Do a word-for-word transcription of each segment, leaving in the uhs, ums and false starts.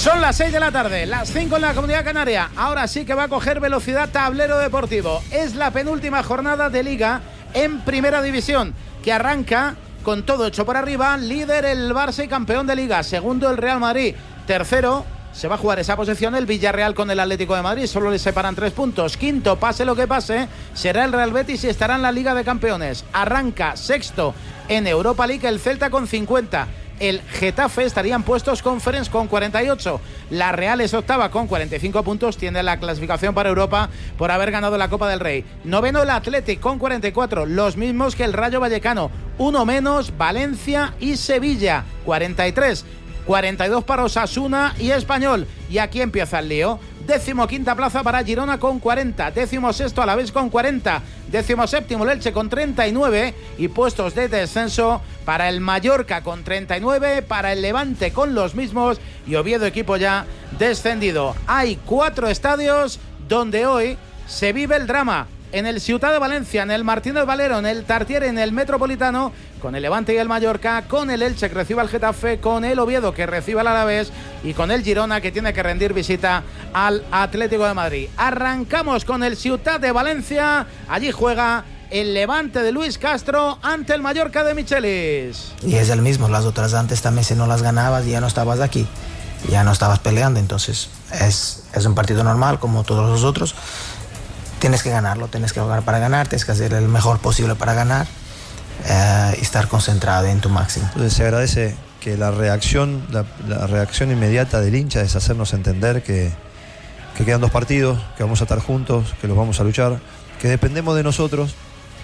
Son las seis de la tarde, las cinco en la Comunidad Canaria. Ahora sí que va a coger velocidad Tablero Deportivo. Es la penúltima jornada de Liga en Primera División, que arranca con todo hecho por arriba. Líder el Barça y campeón de Liga. Segundo el Real Madrid. Tercero se va a jugar esa posición el Villarreal con el Atlético de Madrid. Solo le separan tres puntos. Quinto, pase lo que pase, será el Real Betis y estará en la Liga de Campeones. Arranca sexto en Europa League el Celta con cincuenta. El Getafe estarían puestos Conference con cuarenta y ocho. La Real es octava con cuarenta y cinco puntos. Tiene la clasificación para Europa por haber ganado la Copa del Rey. Noveno el Athletic con cuarenta y cuatro. Los mismos que el Rayo Vallecano. Uno menos Valencia y Sevilla. cuarenta y tres. cuarenta y dos para Osasuna y Español. Y aquí empieza el lío. Décimo quinta plaza para Girona con cuarenta. Décimo sexto Alavés con cuarenta. Décimo séptimo el Elche con treinta y nueve. Y puestos de descenso para el Mallorca con treinta y nueve. Para el Levante con los mismos. Y Oviedo, equipo ya descendido. Hay cuatro estadios donde hoy se vive el drama. En el Ciutat de Valencia, en el Martínez Valero, en el Tartiere, en el Metropolitano, con el Levante y el Mallorca, con el Elche que recibe al Getafe, con el Oviedo que recibe al Alavés y con el Girona que tiene que rendir visita al Atlético de Madrid. Arrancamos con el Ciutat de Valencia. Allí juega el Levante de Luis Castro ante el Mallorca de Michelis. Y es el mismo, las otras antes también, si no las ganabas ya no estabas aquí, ya no estabas peleando, entonces es, es un partido normal como todos los otros. Tienes que ganarlo, tienes que jugar para ganar, tienes que hacer el mejor posible para ganar eh, y estar concentrado en tu máximo. Entonces se agradece que la reacción, la, la reacción inmediata del hincha es hacernos entender que, que quedan dos partidos, que vamos a estar juntos, que los vamos a luchar, que dependemos de nosotros.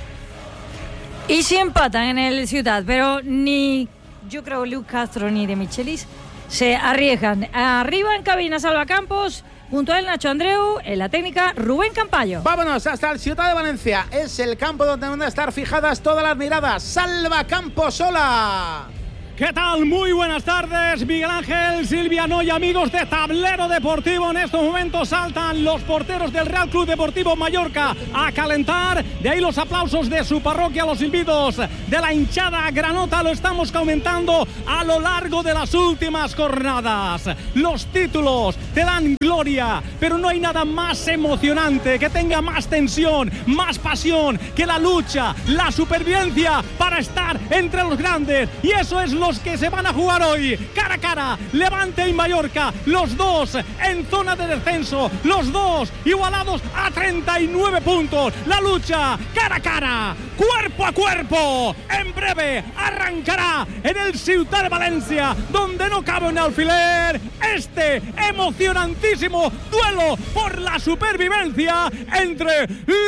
Y si empatan en el Ciutat, pero ni yo creo Luis Castro ni de Michelis se arriesgan. Arriba en cabina Salva Campos. Junto a él, Nacho Andreu, en la técnica, Rubén Campayo. Vámonos hasta el Ciutat de Valencia. Es el campo donde van a estar fijadas todas las miradas. Salva Campos sola. ¿Qué tal? Muy buenas tardes, Miguel Ángel, Silvia Noy, amigos de Tablero Deportivo. En estos momentos saltan los porteros del Real Club Deportivo Mallorca a calentar. De ahí los aplausos de su parroquia, los invitos de la hinchada granota. Lo estamos comentando a lo largo de las últimas jornadas. Los títulos te dan gloria, pero no hay nada más emocionante, que tenga más tensión, más pasión, que la lucha, la supervivencia para estar entre los grandes. Y eso es lo que se van a jugar hoy, cara a cara, Levante y Mallorca, los dos en zona de descenso, los dos igualados a treinta y nueve puntos, la lucha cara a cara, cuerpo a cuerpo, en breve arrancará en el Ciutat de Valencia, donde no cabe un alfiler, este emocionantísimo duelo por la supervivencia entre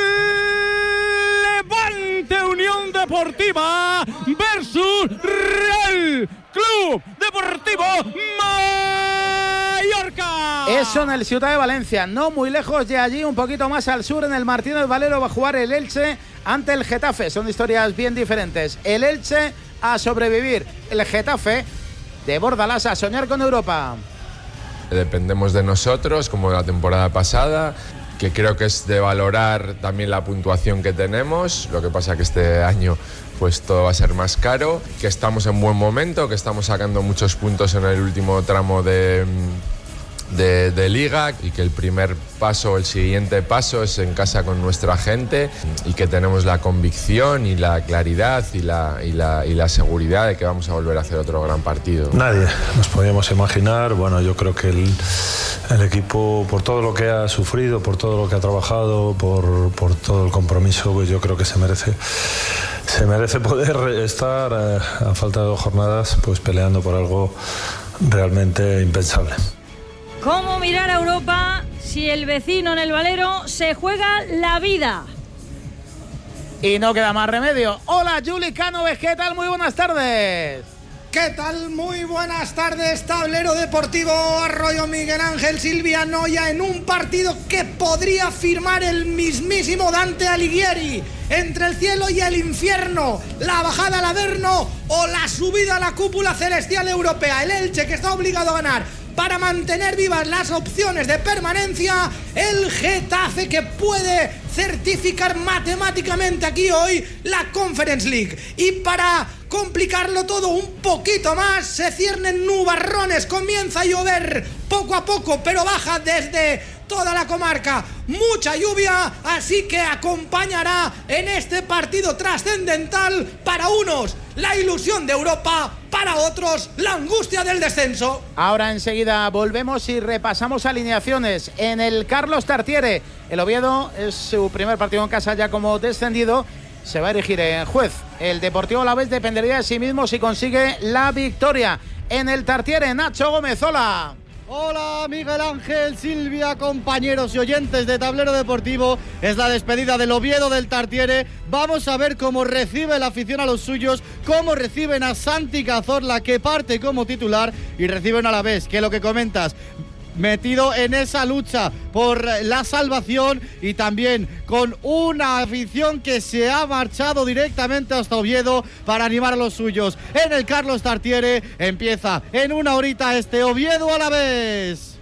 Levante Unión Deportiva versus Real Club Deportivo Mallorca. Eso en el Ciutat de Valencia, no muy lejos de allí, un poquito más al sur, en el Martínez Valero va a jugar el Elche ante el Getafe. Son historias bien diferentes. El Elche a sobrevivir, el Getafe de Bordalás a soñar con Europa. Dependemos de nosotros, como la temporada pasada, que creo que es de valorar también la puntuación que tenemos. Lo que pasa que este año pues todo va a ser más caro, que estamos en buen momento, que estamos sacando muchos puntos en el último tramo de, de, de Liga, y que el primer paso, el siguiente paso es en casa con nuestra gente, y que tenemos la convicción y la claridad y la, y la, y la seguridad de que vamos a volver a hacer otro gran partido. Nadie nos podíamos imaginar. Bueno, yo creo que el, el equipo, por todo lo que ha sufrido, por todo lo que ha trabajado, por, por todo el compromiso, pues yo creo que se merece se merece poder estar eh, a falta de dos jornadas pues peleando por algo realmente impensable. ¿Cómo mirar a Europa si el vecino en el Valero se juega la vida? Y no queda más remedio. Hola, Juli Cánoves, ¿qué tal? Muy buenas tardes. ¿Qué tal? Muy buenas tardes, Tablero Deportivo, Arroyo, Miguel Ángel, Silvia Noya, en un partido que podría firmar el mismísimo Dante Alighieri, entre el cielo y el infierno, la bajada al Averno o la subida a la cúpula celestial europea. El Elche, que está obligado a ganar para mantener vivas las opciones de permanencia el Getafe, que puede certificar matemáticamente aquí hoy la Conference League. Y para complicarlo todo un poquito más, se ciernen nubarrones, comienza a llover poco a poco, pero baja desde toda la comarca mucha lluvia, así que acompañará en este partido trascendental. Para unos la ilusión de Europa, para otros la angustia del descenso. Ahora enseguida volvemos y repasamos alineaciones. En el Carlos Tartiere, el Oviedo es su primer partido en casa ya como descendido, se va a erigir en juez. El Deportivo Alavés dependería de sí mismo si consigue la victoria. En el Tartiere, Nacho Gómez, hola. Hola Miguel Ángel, Silvia, compañeros y oyentes de Tablero Deportivo. Es la despedida del Oviedo del Tartiere. Vamos a ver cómo recibe la afición a los suyos, cómo reciben a Santi Cazorla, que parte como titular, y reciben a la vez, que lo que comentas, metido en esa lucha por la salvación, y también con una afición que se ha marchado directamente hasta Oviedo para animar a los suyos. En el Carlos Tartiere empieza en una horita este Oviedo Alavés.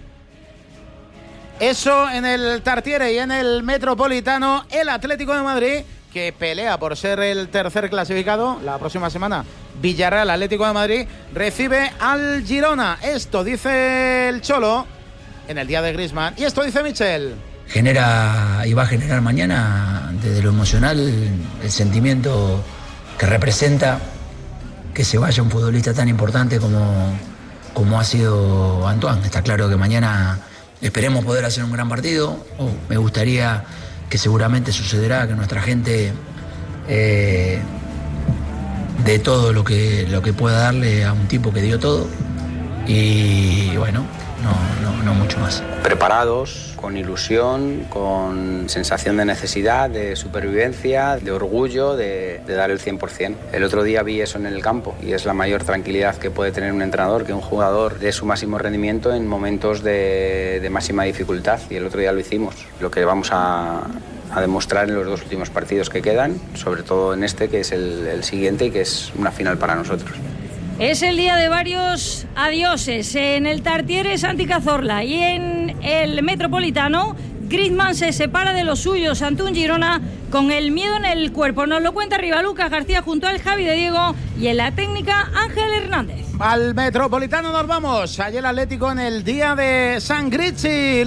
Eso en el Tartiere. Y en el Metropolitano, el Atlético de Madrid, que pelea por ser el tercer clasificado la próxima semana. Villarreal, Atlético de Madrid, recibe al Girona. Esto dice el Cholo en el día de Griezmann, y esto dice Michel. Genera y va a generar mañana, desde lo emocional, el sentimiento que representa que se vaya un futbolista tan importante como, como ha sido Antoine. Está claro que mañana esperemos poder hacer un gran partido. Oh, me gustaría, que seguramente sucederá, que nuestra gente eh, dé todo lo que, lo que pueda darle a un tipo que dio todo. Y bueno, no, no, no mucho más. Preparados, con ilusión, con sensación de necesidad, de supervivencia, de orgullo, de, de dar el cien por ciento. El otro día vi eso en el campo, y es la mayor tranquilidad que puede tener un entrenador, que un jugador dé su máximo rendimiento en momentos de, de máxima dificultad, y el otro día lo hicimos. Lo que vamos a, a demostrar en los dos últimos partidos que quedan, sobre todo en este, que es el, el siguiente, y que es una final para nosotros. Es el día de varios adioses. En el Tartiere, Santi Cazorla, y en el Metropolitano, Griezmann se separa de los suyos ante un Girona con el miedo en el cuerpo. Nos lo cuenta arriba Lucas García junto al Javi de Diego, y en la técnica Ángel Hernández. Al Metropolitano nos vamos. Ayer el Atlético en el día de San Gritzi.